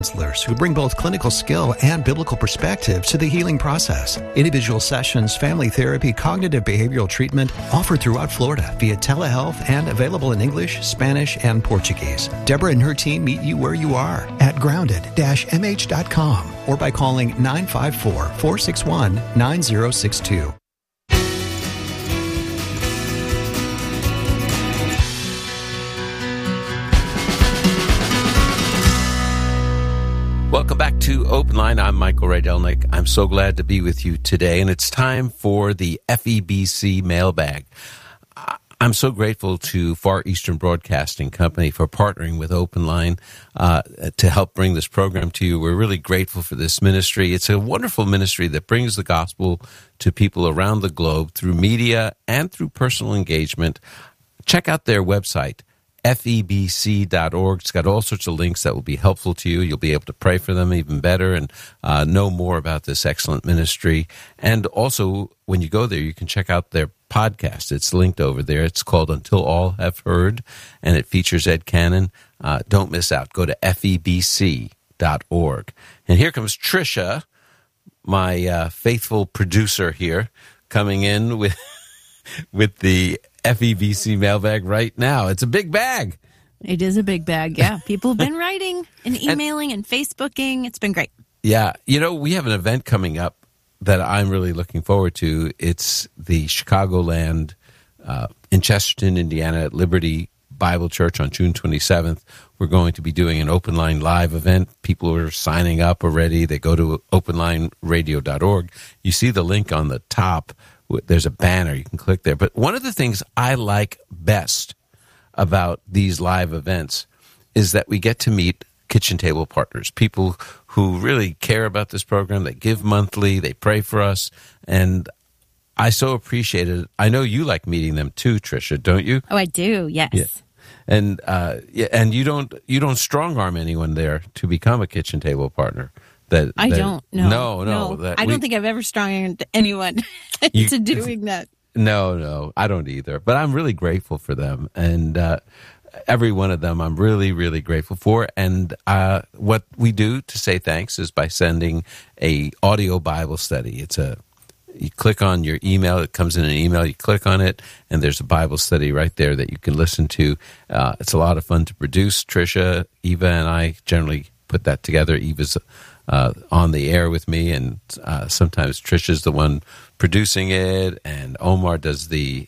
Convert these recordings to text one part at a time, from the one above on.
counselors who bring both clinical skill and biblical perspective to the healing process. Individual sessions, family therapy, cognitive behavioral treatment offered throughout Florida via telehealth and available in English, Spanish, and Portuguese. Deborah and her team meet you where you are at grounded-mh.com or by calling 954-461-9062. Welcome back to Open Line. I'm Michael Rydelnik. I'm so glad to be with you today, and it's time for the FEBC mailbag. I'm so grateful to Far Eastern Broadcasting Company for partnering with Open Line to help bring this program to you. We're really grateful for this ministry. It's a wonderful ministry that brings the gospel to people around the globe through media and through personal engagement. Check out their website, FEBC.org. It's got all sorts of links that will be helpful to you. You'll be able to pray for them even better and know more about this excellent ministry. And also, when you go there, you can check out their podcast. It's linked over there. It's called Until All Have Heard, and it features Ed Cannon. Don't miss out. Go to FEBC.org. And here comes Tricia, my faithful producer here, coming in with the FEBC mailbag right now. It's a big bag. It is a big bag, yeah. People have been writing and emailing and Facebooking. It's been great. Yeah. You know, we have an event coming up that I'm really looking forward to. It's the Chicagoland in Chesterton, Indiana, at Liberty Bible Church on June 27th. We're going to be doing an Open Line live event. People are signing up already. They go to openlineradio.org. You see the link on the top. There's a banner. You can click there. But one of the things I like best about these live events is that we get to meet kitchen table partners, people who really care about this program. They give monthly. They pray for us. And I so appreciate it. I know you like meeting them too, Tricia, don't you? Oh, I do. Yes. Yeah. And and you don't strong arm anyone there to become a kitchen table partner. I don't know. No. I don't think I've ever strong-armed anyone into doing that. No, I don't either. But I'm really grateful for them. And every one of them I'm really, really grateful for. And what we do to say thanks is by sending a audio Bible study. You click on your email, it comes in an email, you click on it, and there's a Bible study right there that you can listen to. It's a lot of fun to produce. Tricia, Eva, and I generally put that together. Eva's on the air with me, and sometimes Trisha's the one producing it, and Omar does the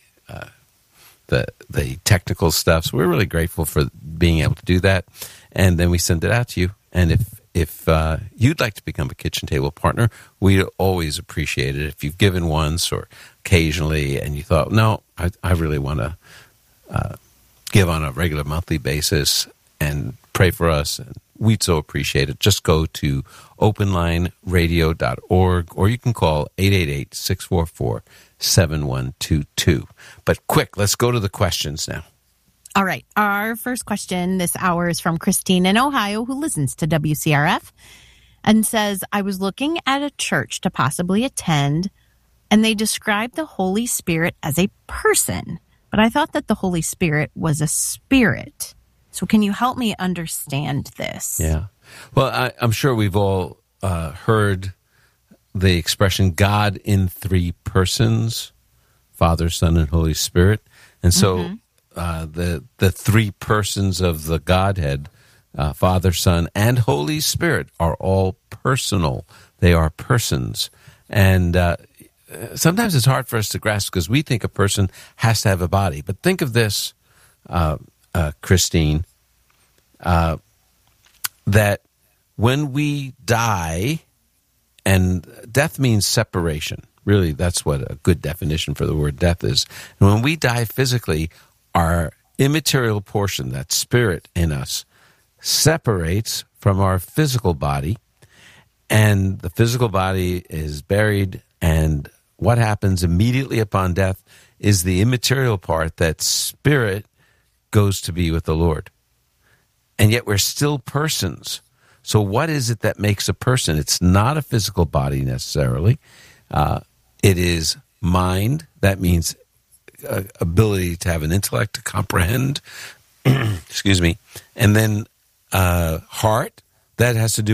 technical stuff. So we're really grateful for being able to do that, and then we send it out to you. And if you'd like to become a kitchen table partner, we'd always appreciate it. If you've given once or occasionally, and you thought, no, I really want to give on a regular monthly basis and pray for us, and we'd so appreciate it. Just go to openlineradio.org, or you can call 888-644-7122. But quick, let's go to the questions now. All right. Our first question this hour is from Christine in Ohio, who listens to WCRF and says, I was looking at a church to possibly attend, and they described the Holy Spirit as a person, but I thought that the Holy Spirit was a spirit. So can you help me understand this? Yeah. Well, I'm sure we've all heard the expression God in three persons, Father, Son, and Holy Spirit. And so the three persons of the Godhead, Father, Son, and Holy Spirit, are all personal. They are persons. And sometimes it's hard for us to grasp because we think a person has to have a body. But think of this, Christine, that when we die, and death means separation. Really, that's what a good definition for the word death is. And when we die physically, our immaterial portion, that spirit in us, separates from our physical body, and the physical body is buried, and what happens immediately upon death is the immaterial part, that spirit, goes to be with the Lord. And yet we're still persons. So what is it that makes a person? It's not a physical body necessarily. It is mind. That means ability to have an intellect to comprehend. Excuse me. And then heart, That has to do